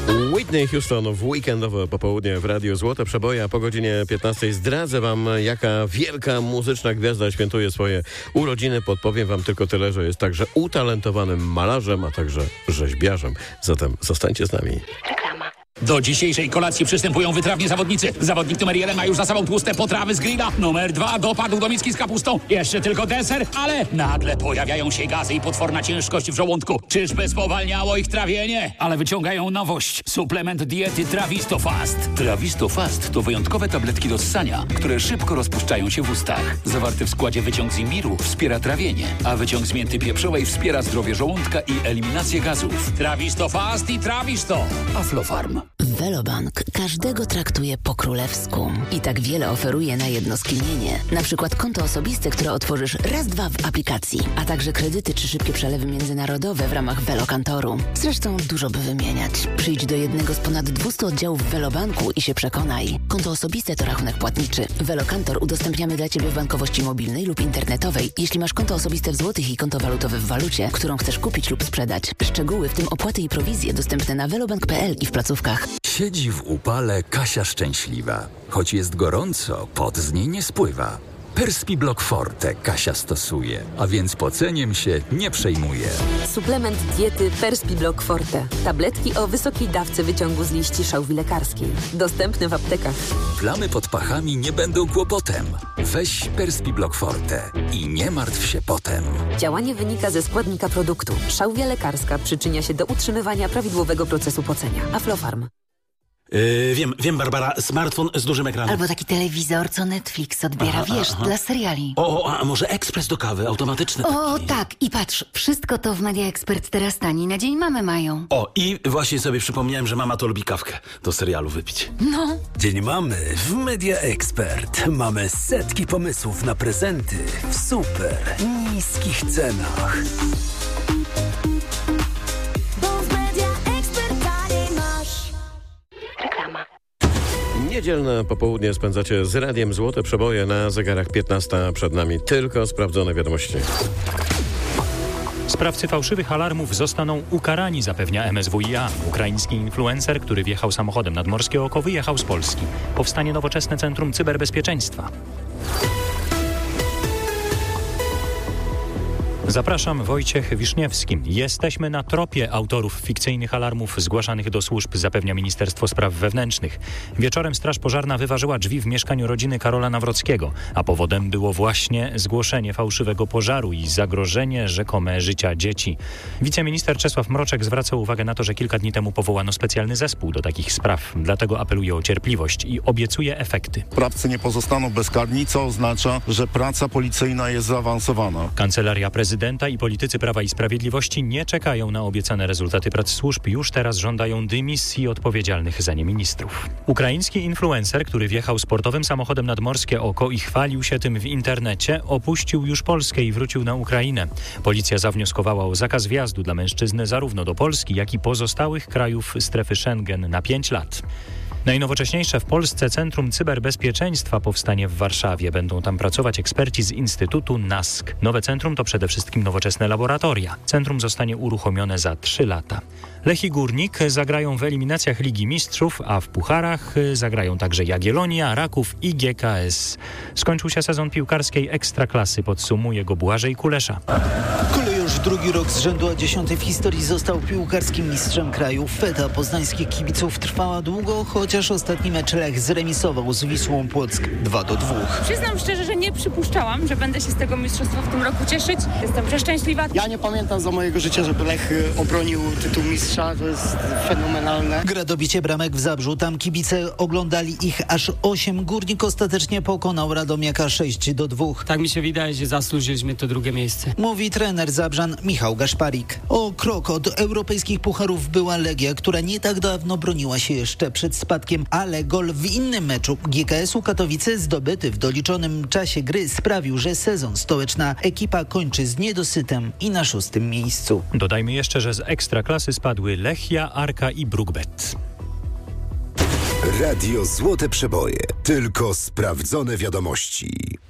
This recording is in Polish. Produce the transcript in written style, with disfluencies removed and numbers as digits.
Whitney Houston w weekendowe popołudnie w Radiu Złote Przeboje, a po godzinie 15 zdradzę wam, jaka wielka muzyczna gwiazda świętuje swoje urodziny. Podpowiem wam tylko tyle, że jest także utalentowanym malarzem, a także rzeźbiarzem. Zatem zostańcie z nami. Reklama. Do dzisiejszej kolacji przystępują wytrawni zawodnicy. Zawodnik numer 1 ma już za sobą tłuste potrawy z grilla. Numer 2 dopadł do miski z kapustą. Jeszcze tylko deser, ale nagle pojawiają się gazy i potworna ciężkość w żołądku. Czyżby spowalniało ich trawienie? Ale wyciągają nowość. Suplement diety Trawisto Fast. Trawisto Fast to wyjątkowe tabletki do ssania, które szybko rozpuszczają się w ustach. Zawarty w składzie wyciąg z imbiru wspiera trawienie, a wyciąg z mięty pieprzowej wspiera zdrowie żołądka i eliminację gazów. Trawisto Fast i Trawisto. Aflofarm. Velobank każdego traktuje po królewsku i tak wiele oferuje na jedno skinienie. Na przykład konto osobiste, które otworzysz raz-dwa w aplikacji, a także kredyty czy szybkie przelewy międzynarodowe w ramach Velokantoru. Zresztą dużo by wymieniać. Przyjdź do jednego z ponad 200 oddziałów Velobanku i się przekonaj. Konto osobiste to rachunek płatniczy. Velokantor udostępniamy dla Ciebie w bankowości mobilnej lub internetowej, jeśli masz konto osobiste w złotych i konto walutowe w walucie, którą chcesz kupić lub sprzedać. Szczegóły, w tym opłaty i prowizje, dostępne na velobank.pl i w placówkach. Siedzi w upale Kasia szczęśliwa. Choć jest gorąco, pot z niej nie spływa. Perspiblock Forte Kasia stosuje, a więc poceniem się nie przejmuje. Suplement diety Perspiblock Forte. Tabletki o wysokiej dawce wyciągu z liści szałwi lekarskiej. Dostępne w aptekach. Plamy pod pachami nie będą kłopotem. Weź Perspiblock Forte i nie martw się potem. Działanie wynika ze składnika produktu. Szałwia lekarska przyczynia się do utrzymywania prawidłowego procesu pocenia. Aflofarm. Wiem, Barbara, smartfon z dużym ekranem. Albo taki telewizor, co Netflix odbiera, dla seriali. A może ekspres do kawy, automatyczny taki. Tak, i patrz, wszystko to w Media Expert teraz taniej na Dzień Mamy mają. I właśnie sobie przypomniałem, że mama to lubi kawkę do serialu wypić. No. Dzień Mamy w Media Expert. Mamy setki pomysłów na prezenty w super niskich cenach. Niedzielne popołudnie spędzacie z Radiem Złote Przeboje, na zegarach 15, przed nami tylko sprawdzone wiadomości. Sprawcy fałszywych alarmów zostaną ukarani, zapewnia MSWiA. Ukraiński influencer, który wjechał samochodem nad Morskie Oko, wyjechał z Polski. Powstanie nowoczesne Centrum Cyberbezpieczeństwa. Zapraszam, Wojciech Wiszniewski. Jesteśmy na tropie autorów fikcyjnych alarmów zgłaszanych do służb, zapewnia Ministerstwo Spraw Wewnętrznych. Wieczorem Straż Pożarna wyważyła drzwi w mieszkaniu rodziny Karola Nawrockiego, a powodem było właśnie zgłoszenie fałszywego pożaru i zagrożenie rzekome życia dzieci. Wiceminister Czesław Mroczek zwraca uwagę na to, że kilka dni temu powołano specjalny zespół do takich spraw. Dlatego apeluje o cierpliwość i obiecuje efekty. Sprawcy nie pozostaną bezkarni, co oznacza, że praca policyjna jest zaawansowana. Kancelaria Prezydenta i politycy Prawa i Sprawiedliwości nie czekają na obiecane rezultaty prac służb. Już teraz żądają dymisji odpowiedzialnych za nie ministrów. Ukraiński influencer, który wjechał sportowym samochodem nad Morskie Oko i chwalił się tym w internecie, opuścił już Polskę i wrócił na Ukrainę. Policja zawnioskowała o zakaz wjazdu dla mężczyzny zarówno do Polski, jak i pozostałych krajów strefy Schengen na 5 lat. Najnowocześniejsze w Polsce Centrum Cyberbezpieczeństwa powstanie w Warszawie. Będą tam pracować eksperci z Instytutu NASK. Nowe centrum to przede wszystkim nowoczesne laboratoria. Centrum zostanie uruchomione za 3 lata. Lech i Górnik zagrają w eliminacjach Ligi Mistrzów, a w pucharach zagrają także Jagiellonia, Raków i GKS. Skończył się sezon piłkarskiej Ekstraklasy, podsumuje go Błażej Kulesza. Już drugi rok z rzędu, a 10. w historii został piłkarskim mistrzem kraju. Feta poznańskich kibiców trwała długo, chociaż ostatni mecz Lech zremisował z Wisłą Płock 2-2. Przyznam szczerze, że nie przypuszczałam, że będę się z tego mistrzostwa w tym roku cieszyć. Jestem przeszczęśliwa. Ja nie pamiętam za mojego życia, żeby Lech obronił tytuł mistrza. To jest fenomenalne. Gradobicie bramek w Zabrzu. Tam kibice oglądali ich aż 8. Górnik ostatecznie pokonał Radomiaka 6-2. Tak mi się wydaje, że zasłużyliśmy to drugie miejsce. Mówi trener Zabrzan Michał Gaszparik. O krok od europejskich pucharów była Legia, która nie tak dawno broniła się jeszcze przed spadkiem, ale gol w innym meczu GKS-u Katowice zdobyty w doliczonym czasie gry sprawił, że sezon stołeczna ekipa kończy z niedosytem i na 6. miejscu. Dodajmy jeszcze, że z Ekstraklasy spadły Lechia, Arka i Brukbet. Radio Złote Przeboje. Tylko sprawdzone wiadomości.